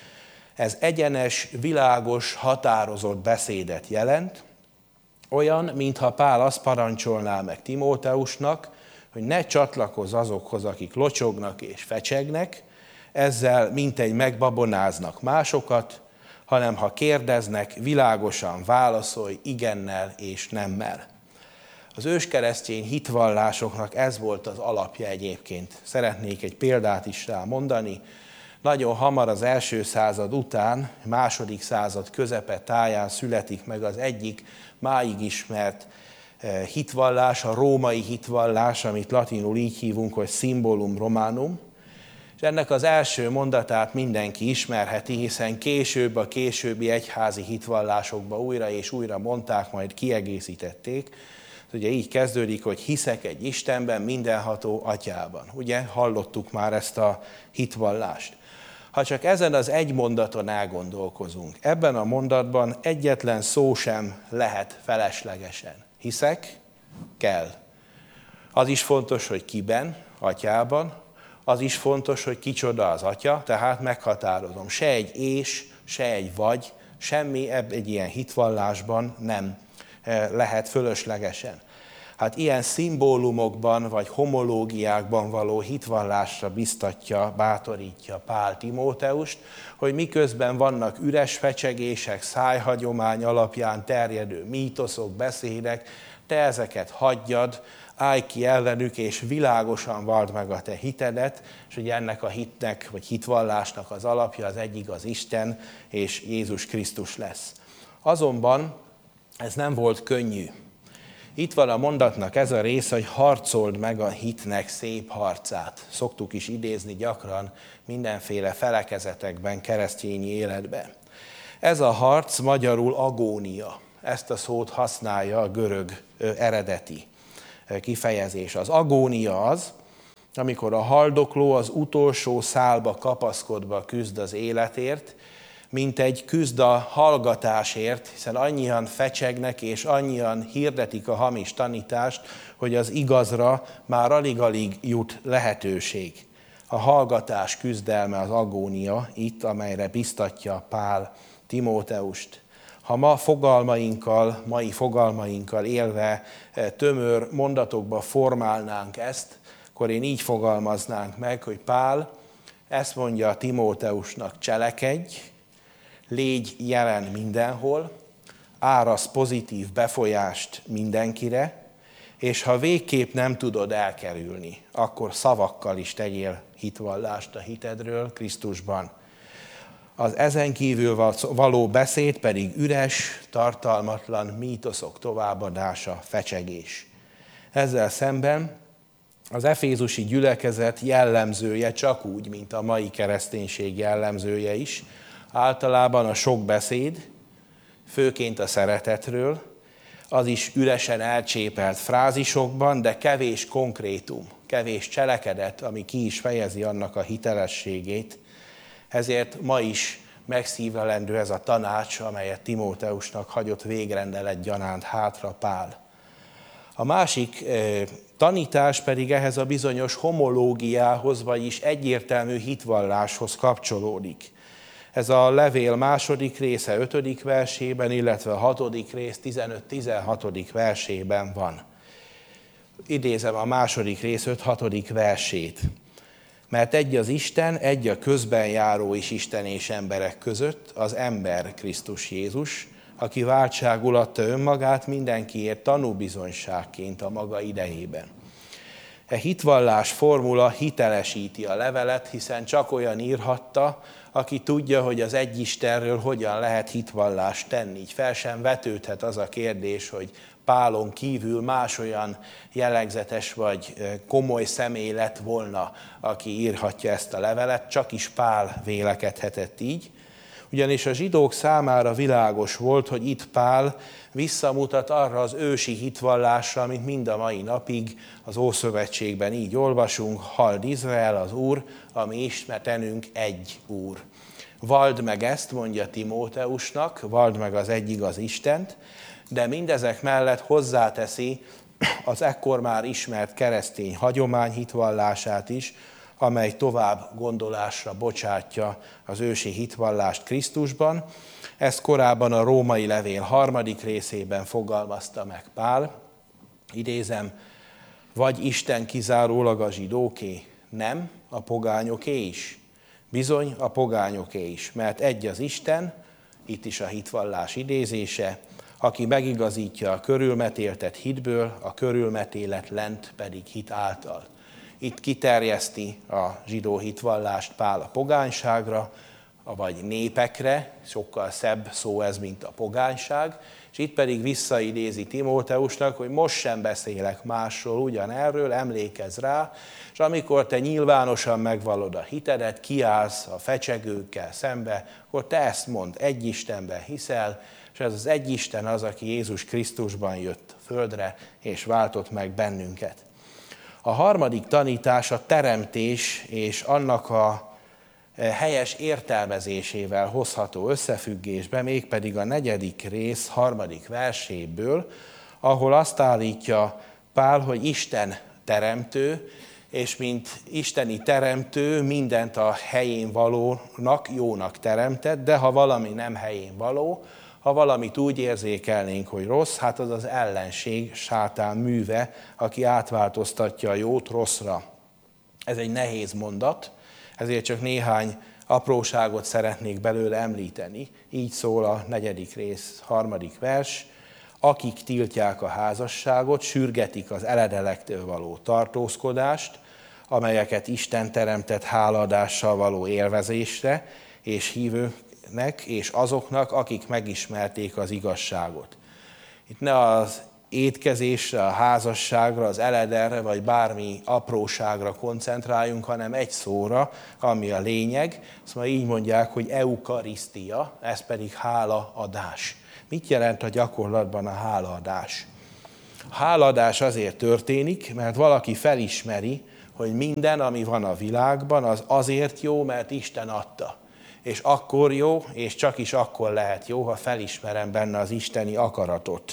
Ez egyenes, világos, határozott beszédet jelent, olyan, mintha Pál azt parancsolná meg Timóteusnak, hogy ne csatlakozz azokhoz, akik locsognak és fecsegnek, ezzel mintegy megbabonáznak másokat, hanem ha kérdeznek, világosan válaszolj igennel és nemmel. Az őskeresztény hitvallásoknak ez volt az alapja egyébként. Szeretnék egy példát is rá mondani. Nagyon hamar az első század után, második század közepe táján születik meg az egyik máig ismert hitvallás, a római hitvallás, amit latinul így hívunk, hogy symbolum romanum. És ennek az első mondatát mindenki ismerheti, hiszen később a későbbi egyházi hitvallásokba újra és újra mondták, majd kiegészítették. Ugye így kezdődik, hogy hiszek egy Istenben, mindenható atyában. Ugye hallottuk már ezt a hitvallást. Ha csak ezen az egy mondaton elgondolkozunk, ebben a mondatban egyetlen szó sem lehet feleslegesen. Hiszek, kell. Az is fontos, hogy kiben, atyában, az is fontos, hogy kicsoda az atya, tehát meghatározom. Se egy és, se egy vagy, semmi egy ilyen hitvallásban nem lehet fölöslegesen. Hát ilyen szimbólumokban vagy homológiákban való hitvallásra biztatja, bátorítja Pál Timóteust, hogy miközben vannak üres fecsegések, szájhagyomány alapján terjedő mítoszok, beszédek, te ezeket hagyjad, állj ki ellenük, és világosan vald meg a te hitedet, és hogy ennek a hitnek, vagy hitvallásnak az alapja az egyik az Isten, és Jézus Krisztus lesz. Azonban ez nem volt könnyű. Itt van a mondatnak ez a része, hogy harcold meg a hitnek szép harcát. Szoktuk is idézni gyakran mindenféle felekezetekben, keresztényi életben. Ez a harc magyarul agónia. Ezt a szót használja a görög eredeti kifejezés. Az agónia az, amikor a haldokló az utolsó szálba kapaszkodva küzd az életért, mint egy küzd a hallgatásért, hiszen annyian fecsegnek és annyian hirdetik a hamis tanítást, hogy az igazra már alig-alig jut lehetőség. A hallgatás küzdelme az agónia itt, amelyre biztatja Pál Timóteust. Ha ma fogalmainkkal, mai fogalmainkkal élve tömör mondatokba formálnánk ezt, akkor én így fogalmaznánk meg, hogy Pál ezt mondja Timóteusnak, cselekedj, légy jelen mindenhol, árasz pozitív befolyást mindenkire, és ha végképp nem tudod elkerülni, akkor szavakkal is tegyél hitvallást a hitedről Krisztusban. Az ezen kívül való beszéd pedig üres, tartalmatlan mítoszok továbbadása, fecsegés. Ezzel szemben az efézusi gyülekezet jellemzője csak úgy, mint a mai kereszténység jellemzője is, általában a sok beszéd, főként a szeretetről, az is üresen elcsépelt frázisokban, de kevés konkrétum, kevés cselekedet, ami ki is fejezi annak a hitelességét. Ezért ma is megszívelendő ez a tanács, amelyet Timóteusnak hagyott végrendelet gyanánt hátra Pál. A másik eh, tanítás pedig ehhez a bizonyos homológiához, vagyis egyértelmű hitvalláshoz kapcsolódik. Ez a levél második része ötödik versében, illetve a hatodik rész tizenöt-tizenhatodik versében van. Idézem a második rész öt-hatodik versét. Mert egy az Isten, egy a közben járó is Isten és emberek között, az ember Krisztus Jézus, aki váltságul adta önmagát mindenkiért tanúbizonyságként a maga idejében. E hitvallás formula hitelesíti a levelet, hiszen csak olyan írhatta, aki tudja, hogy az egy Istenről hogyan lehet hitvallást tenni. Így fel sem vetődhet az a kérdés, hogy Pálon kívül más olyan jellegzetes vagy komoly személy lett volna, aki írhatja ezt a levelet, csak is Pál vélekedhetett így. Ugyanis a zsidók számára világos volt, hogy itt Pál visszamutat arra az ősi hitvallásra, amit mind a mai napig az Ószövetségben így olvasunk: Halld Izrael, az Úr, a mi Istenünk egy Úr. Valld meg ezt, mondja Timóteusnak, valld meg az egy igaz Istent, de mindezek mellett hozzáteszi az ekkor már ismert keresztény hagyomány hitvallását is, amely tovább gondolásra bocsátja az ősi hitvallást Krisztusban. Ezt korábban a római levél harmadik részében fogalmazta meg Pál. Idézem: vagy Isten kizárólag a zsidóké? Nem, a pogányoké is. Bizony, a pogányoké is, mert egy az Isten, itt is a hitvallás idézése, aki megigazítja a körülmetéltet hitből, a körülmetélet lent pedig hit által. Itt kiterjeszti a zsidó hitvallást Pál a pogányságra, vagy népekre, sokkal szebb szó ez, mint a pogányság, és itt pedig visszaidézi Timóteusnak, hogy most sem beszélek másról, ugyanerről, emlékezz rá, és amikor te nyilvánosan megvallod a hitedet, kiállsz a fecsegőkkel szembe, akkor te ezt mondd, egy Istenben hiszel, és ez az egy Isten az, aki Jézus Krisztusban jött a földre, és váltott meg bennünket. A harmadik tanítás a teremtés és annak a helyes értelmezésével hozható összefüggésbe, mégpedig a negyedik rész harmadik verséből, ahol azt állítja Pál, hogy Isten teremtő, és mint isteni teremtő mindent a helyén valónak, jónak teremtett, de ha valami nem helyén való, ha valamit úgy érzékelnénk, hogy rossz, hát az az ellenség, sátán műve, aki átváltoztatja a jót rosszra. Ez egy nehéz mondat, ezért csak néhány apróságot szeretnék belőle említeni. Így szól a negyedik rész harmadik vers: akik tiltják a házasságot, sürgetik az eledelektől való tartózkodást, amelyeket Isten teremtett hálaadással való élvezésre, és hívőknek, és azoknak, akik megismerték az igazságot. Itt ne az étkezésre, a házasságra, az eledelre, vagy bármi apróságra koncentráljunk, hanem egy szóra, ami a lényeg. Szóval így mondják, hogy eukarisztia, ez pedig hálaadás. Mit jelent a gyakorlatban a hálaadás? A hálaadás azért történik, mert valaki felismeri, hogy minden, ami van a világban, az azért jó, mert Isten adta. És akkor jó, és csak is akkor lehet jó, ha felismerem benne az isteni akaratot.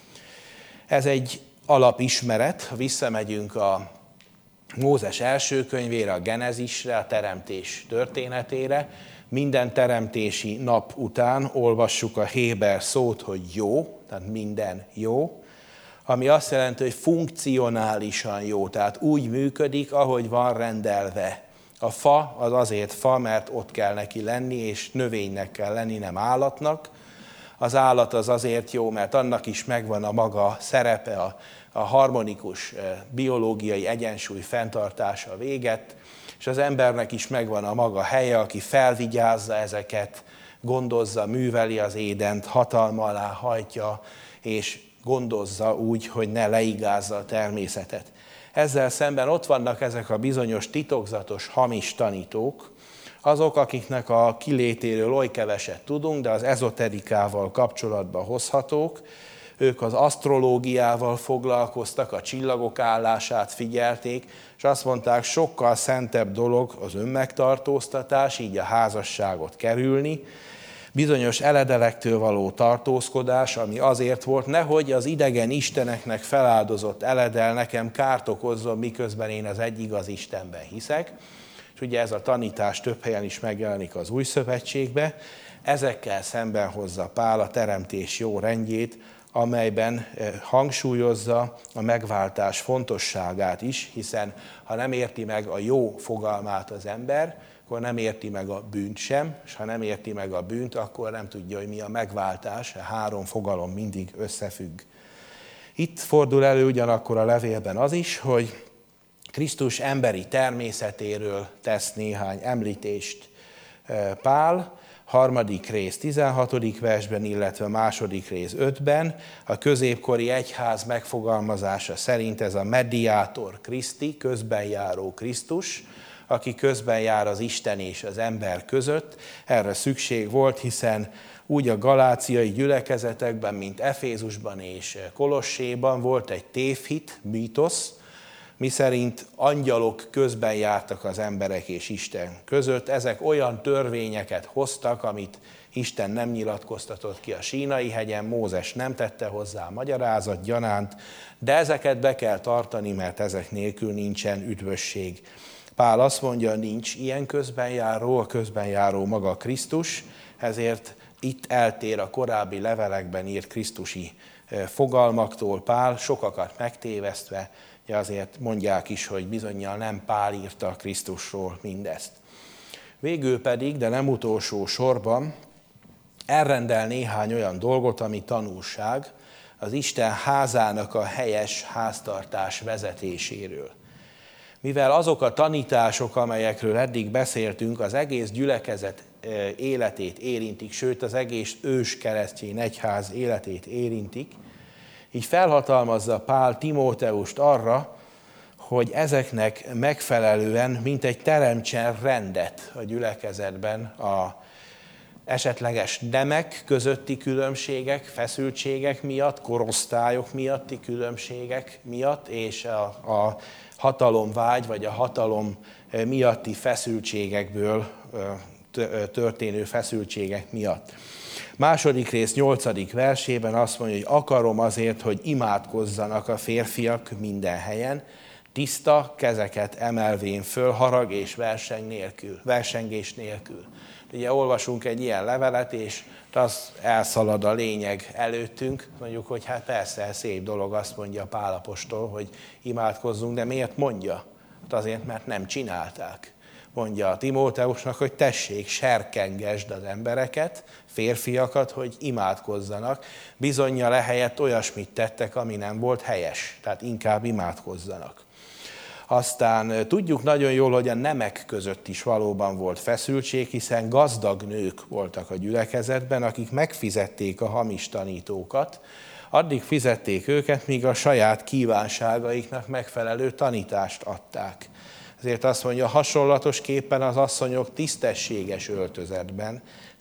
Ez egy alapismeret, ha visszamegyünk a Mózes első könyvére, a Genezisre, a teremtés történetére. Minden teremtési nap után olvassuk a héber szót, hogy jó, tehát minden jó, ami azt jelenti, hogy funkcionálisan jó, tehát úgy működik, ahogy van rendelve. A fa az azért fa, mert ott kell neki lenni, és növénynek kell lenni, nem állatnak. Az állat az azért jó, mert annak is megvan a maga szerepe, a, a harmonikus biológiai egyensúly fenntartása véget, és az embernek is megvan a maga helye, aki felvigyázza ezeket, gondozza, műveli az édent, hatalma alá hajtja, és gondozza úgy, hogy ne leigázza a természetet. Ezzel szemben ott vannak ezek a bizonyos titokzatos, hamis tanítók, azok, akiknek a kilétéről oly keveset tudunk, de az ezoterikával kapcsolatba hozhatók. Ők az asztrológiával foglalkoztak, a csillagok állását figyelték, és azt mondták, sokkal szentebb dolog az önmegtartóztatás, így a házasságot kerülni, bizonyos eledelektől való tartózkodás, ami azért volt, nehogy az idegen isteneknek feláldozott eledel nekem kárt okozzon, miközben én az egy igaz Istenben hiszek. És ugye ez a tanítás több helyen is megjelenik az Új Szövetségbe. Ezekkel szemben hozza Pál a teremtés jó rendjét, amelyben hangsúlyozza a megváltás fontosságát is, hiszen ha nem érti meg a jó fogalmát az ember, akkor nem érti meg a bűnt sem, és ha nem érti meg a bűnt, akkor nem tudja, hogy mi a megváltás. A három fogalom mindig összefügg. Itt fordul elő ugyanakkor a levélben az is, hogy Krisztus emberi természetéről tesz néhány említést Pál, harmadik rész tizenhatodik versben, illetve második rész ötben. A középkori egyház megfogalmazása szerint ez a mediátor Kriszti, közbenjáró Krisztus, aki közben jár az Isten és az ember között. Erre szükség volt, hiszen úgy a galáciai gyülekezetekben, mint Efézusban és Kolosséban volt egy tévhit, mítosz, miszerint angyalok közben jártak az emberek és Isten között. Ezek olyan törvényeket hoztak, amit Isten nem nyilatkoztatott ki a Sínai hegyen, Mózes nem tette hozzá magyarázat gyanánt, de ezeket be kell tartani, mert ezek nélkül nincsen üdvösség. Pál azt mondja, nincs ilyen közbenjáró, a közbenjáró maga Krisztus, ezért itt eltér a korábbi levelekben írt krisztusi fogalmaktól Pál, sokakat megtévesztve, azért mondják is, hogy bizonnyal nem Pál írta Krisztusról mindezt. Végül pedig, de nem utolsó sorban, elrendel néhány olyan dolgot, ami tanulság az Isten házának a helyes háztartás vezetéséről. Mivel azok a tanítások, amelyekről eddig beszéltünk, az egész gyülekezet életét érintik, sőt az egész ős keresztény egyház életét érintik, így felhatalmazza Pál Timóteust arra, hogy ezeknek megfelelően, mint egy teremtsen rendet a gyülekezetben a esetleges nemek közötti különbségek, feszültségek miatt, korosztályok miatti különbségek miatt, és a, a hatalomvágy vagy a hatalom miatti feszültségekből történő feszültségek miatt. Második rész nyolcadik versében azt mondja, hogy akarom azért, hogy imádkozzanak a férfiak minden helyen, tiszta kezeket emelvén föl, harag és verseng nélkül, versengés nélkül. Ugye olvasunk egy ilyen levelet, és az elszalad a lényeg előttünk, mondjuk, hogy hát persze, szép dolog, azt mondja Pál apostol, hogy imádkozzunk, de miért mondja? Hát azért, mert nem csinálták. Mondja a Timóteusnak, hogy tessék, serkengesd az embereket, férfiakat, hogy imádkozzanak. Bizonnyal ehelyett olyasmit tettek, ami nem volt helyes, tehát inkább imádkozzanak. Aztán tudjuk nagyon jól, hogy a nemek között is valóban volt feszültség, hiszen gazdag nők voltak a gyülekezetben, akik megfizették a hamis tanítókat, addig fizették őket, míg a saját kívánságaiknak megfelelő tanítást adták. Ezért azt mondja, hasonlatosképpen az asszonyok tisztességes öltözetben,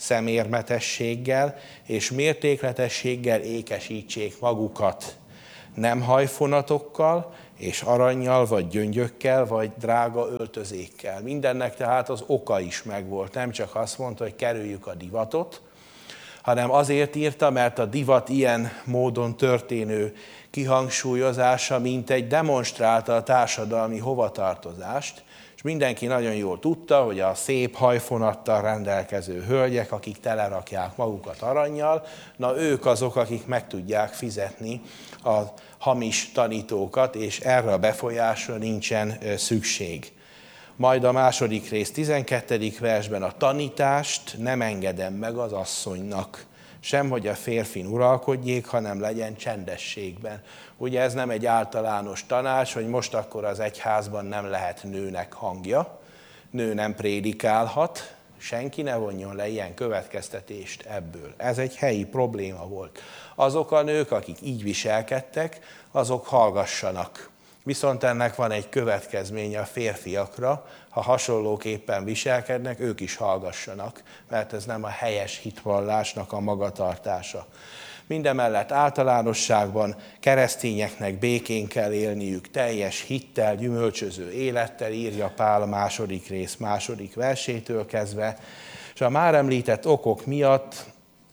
szemérmetességgel és mértékletességgel ékesítsék magukat, nem hajfonatokkal és arannyal, vagy gyöngyökkel, vagy drága öltözékkel. Mindennek tehát az oka is megvolt. Nem csak azt mondta, hogy kerüljük a divatot, hanem azért írta, mert a divat ilyen módon történő kihangsúlyozása, mint egy demonstrálta a társadalmi hovatartozást, és mindenki nagyon jól tudta, hogy a szép hajfonattal rendelkező hölgyek, akik telerakják magukat arannyal, na ők azok, akik meg tudják fizetni a hamis tanítókat, és erre a befolyásra nincsen szükség. Majd a második rész tizenkettedik versben a tanítást nem engedem meg az asszonynak, sem hogy a férfin uralkodjék, hanem legyen csendességben. Ugye ez nem egy általános tanács, hogy most akkor az egyházban nem lehet nőnek hangja, nő nem prédikálhat, senki ne vonjon le ilyen következtetést ebből. Ez egy helyi probléma volt. Azok a nők, akik így viselkedtek, azok hallgassanak. Viszont ennek van egy következménye a férfiakra, ha hasonlóképpen viselkednek, ők is hallgassanak, mert ez nem a helyes hitvallásnak a magatartása. Mindemellett általánosságban keresztényeknek békén kell élniük, teljes hittel, gyümölcsöző élettel, írja Pál a második rész második versétől kezdve, és a már említett okok miatt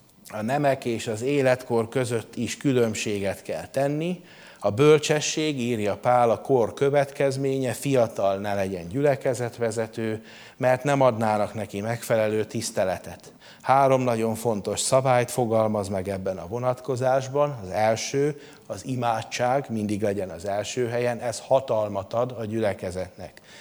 a nemek és az életkor között is különbséget kell tenni. A bölcsesség, írja Pál, a kor következménye, fiatal ne legyen gyülekezetvezető, mert nem adnának neki megfelelő tiszteletet. Három nagyon fontos szabályt fogalmaz meg ebben a vonatkozásban. Az első, az imádság, mindig legyen az első helyen, ez hatalmat ad a gyülekezetnek.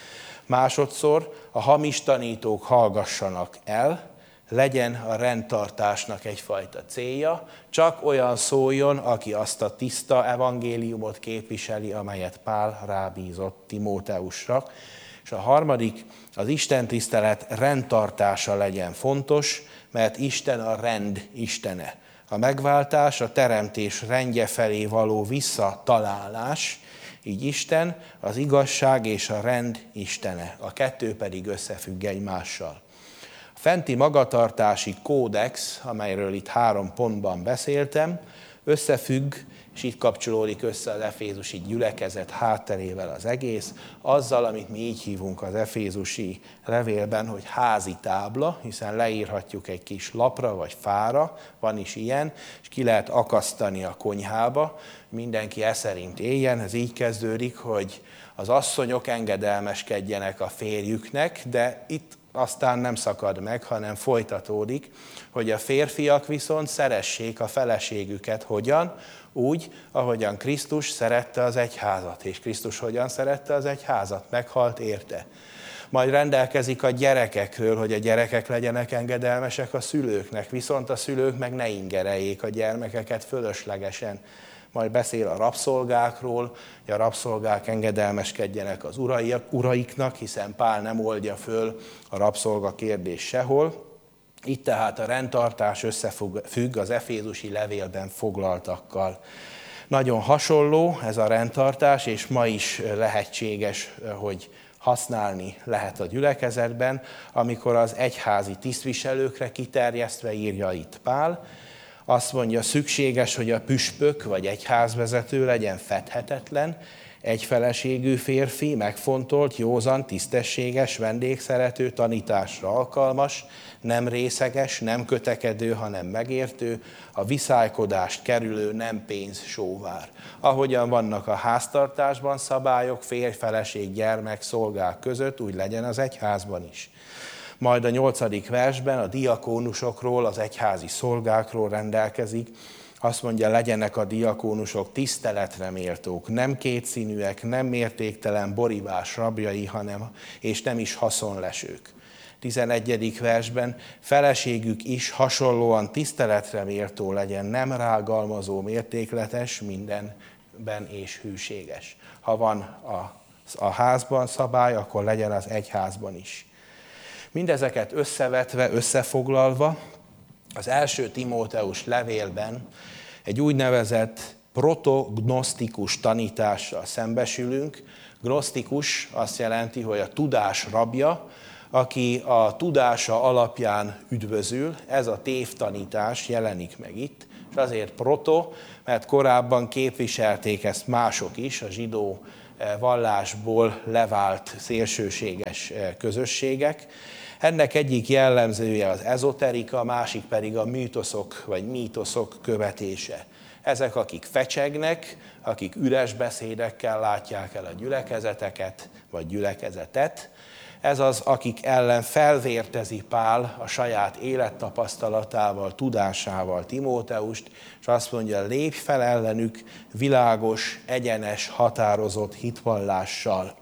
Másodszor a hamis tanítók hallgassanak el, legyen a rendtartásnak egyfajta célja, csak olyan szóljon, aki azt a tiszta evangéliumot képviseli, amelyet Pál rábízott Timóteusra. És a harmadik, az Isten tisztelet rendtartása legyen fontos, mert Isten a rend istene. A megváltás, a teremtés rendje felé való visszatalálás, így Isten az igazság és a rend istene. A kettő pedig összefügg egymással. A fenti magatartási kódex, amelyről itt három pontban beszéltem, összefügg, és itt kapcsolódik össze az efézusi gyülekezet hátterével az egész, azzal, amit mi így hívunk az efézusi levélben, hogy házi tábla, hiszen leírhatjuk egy kis lapra vagy fára, van is ilyen, és ki lehet akasztani a konyhába, mindenki e szerint éljen. Ez így kezdődik, hogy az asszonyok engedelmeskedjenek a férjüknek, de itt aztán nem szakad meg, hanem folytatódik, hogy a férfiak viszont szeressék a feleségüket. Hogyan? Úgy, ahogyan Krisztus szerette az egyházat. És Krisztus hogyan szerette az egyházat? Meghalt érte. Majd rendelkezik a gyerekekről, hogy a gyerekek legyenek engedelmesek a szülőknek, viszont a szülők meg ne ingereljék a gyermekeket fölöslegesen. Majd beszél a rabszolgákról, hogy a rabszolgák engedelmeskedjenek az uraiknak, hiszen Pál nem oldja föl a rabszolga kérdés sehol. Itt tehát a rendtartás összefügg az efézusi levélben foglaltakkal. Nagyon hasonló ez a rendtartás, és ma is lehetséges, hogy használni lehet a gyülekezetben, amikor az egyházi tisztviselőkre kiterjesztve írja itt Pál. Azt mondja, szükséges, hogy a püspök vagy egyházvezető legyen fedhetetlen, egyfeleségű férfi, megfontolt, józan, tisztességes, vendégszerető, tanításra alkalmas, nem részeges, nem kötekedő, hanem megértő, a viszálykodást kerülő, nem pénz sóvár. Ahogyan vannak a háztartásban szabályok, férj, feleség, gyermek, szolgák között, úgy legyen az egyházban is. Majd a nyolcadik versben a diakónusokról, az egyházi szolgákról rendelkezik. Azt mondja, legyenek a diakónusok tiszteletre méltók, nem kétszínűek, nem mértéktelen borívás rabjai, hanem, és nem is haszonlesők. tizenegyedik versben feleségük is hasonlóan tiszteletre méltó legyen, nem rágalmazó, mértékletes, mindenben és hűséges. Ha van a, a házban szabály, akkor legyen az egyházban is. Mindezeket összevetve, összefoglalva, az első Timóteus levélben egy úgynevezett protognosztikus tanítással szembesülünk. Gnosztikus azt jelenti, hogy a tudás rabja, aki a tudása alapján üdvözül, ez a tévtanítás jelenik meg itt, és azért proto, mert korábban képviselték ezt mások is, a zsidó vallásból levált szélsőséges közösségek. Ennek egyik jellemzője az ezoterika, másik pedig a mítoszok vagy mítoszok követése. Ezek, akik fecsegnek, akik üres beszédekkel látják el a gyülekezeteket, vagy gyülekezetet, ez az, akik ellen felvértezi Pál a saját élettapasztalatával, tudásával Timóteust, és azt mondja, lépj fel ellenük világos, egyenes, határozott hitvallással.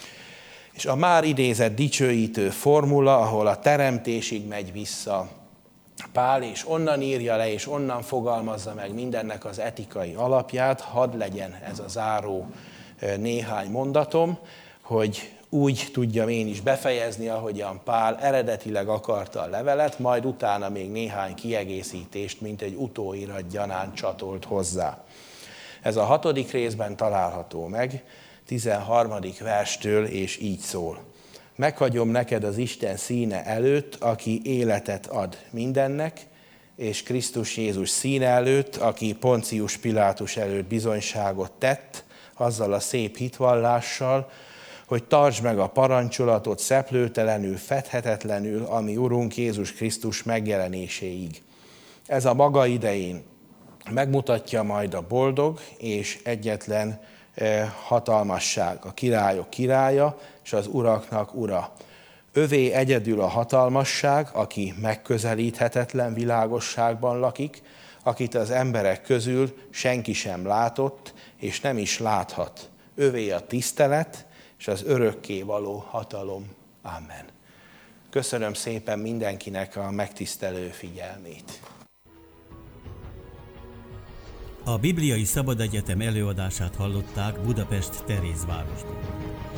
És a már idézett dicsőítő formula, ahol a teremtésig megy vissza Pál, és onnan írja le, és onnan fogalmazza meg mindennek az etikai alapját, hadd legyen ez a záró néhány mondatom, hogy úgy tudjam én is befejezni, ahogyan Pál eredetileg akarta a levelet, majd utána még néhány kiegészítést, mint egy utóirat gyanánt csatolt hozzá. Ez a hatodik részben található meg, tizenharmadik verstől, és így szól. Meghagyom neked az Isten színe előtt, aki életet ad mindennek, és Krisztus Jézus színe előtt, aki Poncius Pilátus előtt bizonyságot tett, azzal a szép hitvallással, hogy tartsd meg a parancsolatot szeplőtelenül, fedhetetlenül, ami Urunk Jézus Krisztus megjelenéséig. Ez a maga idején megmutatja majd a boldog és egyetlen hatalmasság, a királyok királya és az uraknak ura. Övé egyedül a hatalmasság, aki megközelíthetetlen világosságban lakik, akit az emberek közül senki sem látott, és nem is láthat. Övé a tisztelet, és az örökké való hatalom. Amen. Köszönöm szépen mindenkinek a megtisztelő figyelmét. A Bibliai Szabadegyetem előadását hallották Budapest Terézvárosból.